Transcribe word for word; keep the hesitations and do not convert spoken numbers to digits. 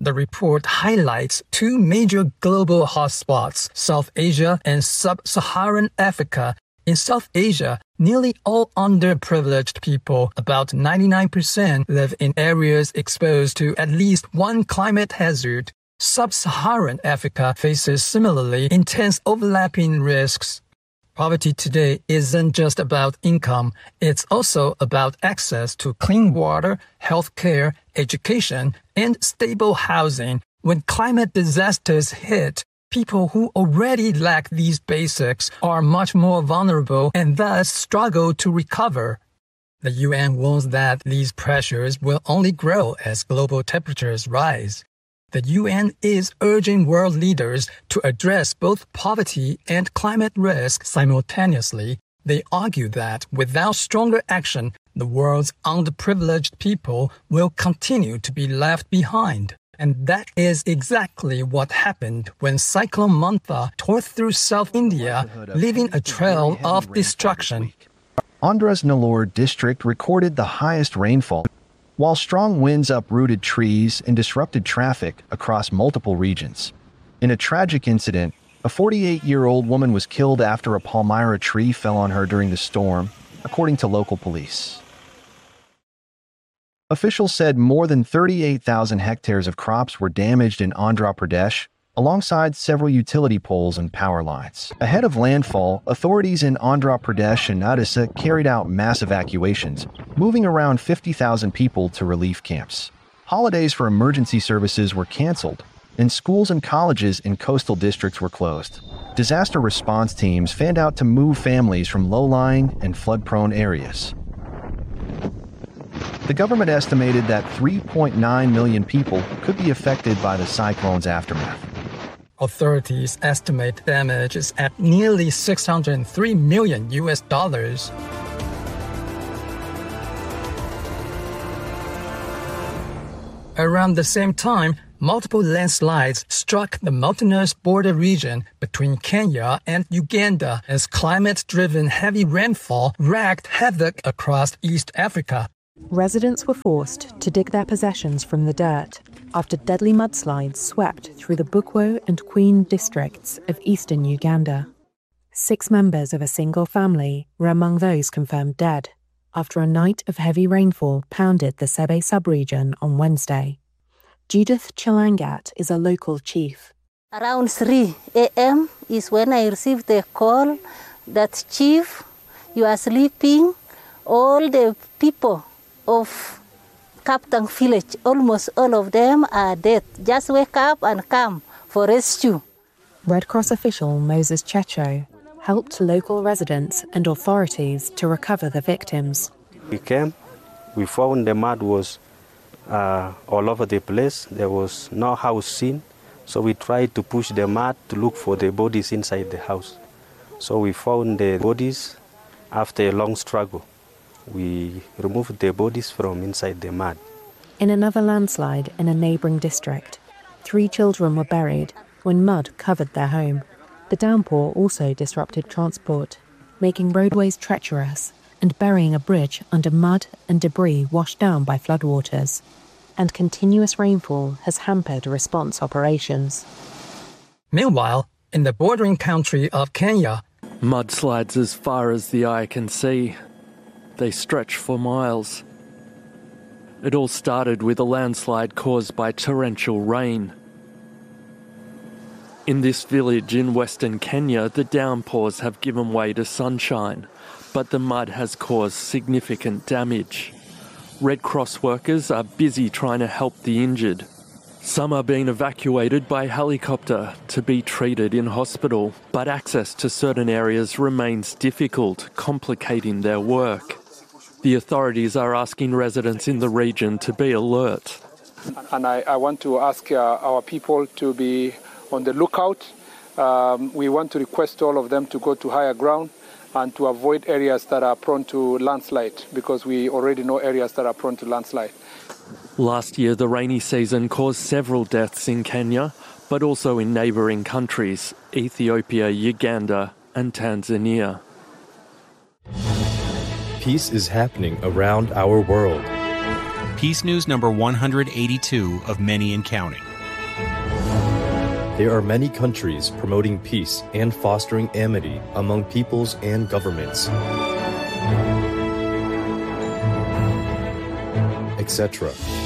The report highlights two major global hotspots, South Asia and Sub-Saharan Africa. In South Asia, nearly all underprivileged people, about ninety-nine percent, live in areas exposed to at least one climate hazard. Sub-Saharan Africa faces similarly intense overlapping risks. Poverty today isn't just about income, it's also about access to clean water, healthcare, education, and stable housing. When climate disasters hit, people who already lack these basics are much more vulnerable and thus struggle to recover. The U N warns that these pressures will only grow as global temperatures rise. The U N is urging world leaders to address both poverty and climate risk simultaneously. They argue that without stronger action, the world's underprivileged people will continue to be left behind. And that is exactly what happened when Cyclone Mantha tore through South India, leaving a trail of destruction. Andhra's Nellore district recorded the highest rainfall, while strong winds uprooted trees and disrupted traffic across multiple regions. In a tragic incident, a forty-eight-year-old woman was killed after a palmyra tree fell on her during the storm, according to local police. Officials said more than thirty-eight thousand hectares of crops were damaged in Andhra Pradesh, alongside several utility poles and power lines. Ahead of landfall, authorities in Andhra Pradesh and Odisha carried out mass evacuations, moving around fifty thousand people to relief camps. Holidays for emergency services were canceled, and schools and colleges in coastal districts were closed. Disaster response teams fanned out to move families from low-lying and flood-prone areas. The government estimated that three point nine million people could be affected by the cyclone's aftermath. Authorities estimate damage is at nearly six hundred three million U S dollars. Around the same time, multiple landslides struck the mountainous border region between Kenya and Uganda as climate-driven heavy rainfall wreaked havoc across East Africa. Residents were forced to dig their possessions from the dirt after deadly mudslides swept through the Bukwo and Queen districts of eastern Uganda. Six members of a single family were among those confirmed dead after a night of heavy rainfall pounded the Sebe sub-region on Wednesday. Judith Chilangat is a local chief. Around three a.m. is when I received the call that, Chief, you are sleeping. All the people of Kaptang village, almost all of them are dead. Just wake up and come for rescue. Red Cross official Moses Checho helped local residents and authorities to recover the victims. We came, we found the mud was uh, all over the place. There was no house seen, so we tried to push the mud to look for the bodies inside the house. So we found the bodies after a long struggle. We removed the bodies from inside the mud. In another landslide in a neighbouring district, three children were buried when mud covered their home. The downpour also disrupted transport, making roadways treacherous and burying a bridge under mud and debris washed down by floodwaters. And continuous rainfall has hampered response operations. Meanwhile, in the bordering country of Kenya, mudslides as far as the eye can see. They stretch for miles. It all started with a landslide caused by torrential rain. In this village in western Kenya, the downpours have given way to sunshine, but the mud has caused significant damage. Red Cross workers are busy trying to help the injured. Some are being evacuated by helicopter to be treated in hospital, but access to certain areas remains difficult, complicating their work. The authorities are asking residents in the region to be alert. And I, I want to ask uh, our people to be on the lookout. Um, we want to request all of them to go to higher ground and to avoid areas that are prone to landslide, because we already know areas that are prone to landslide. Last year, the rainy season caused several deaths in Kenya, but also in neighbouring countries, Ethiopia, Uganda and Tanzania. Peace is happening around our world. Peace News number one hundred eighty-two of many and counting. There are many countries promoting peace and fostering amity among peoples and governments, et cetera.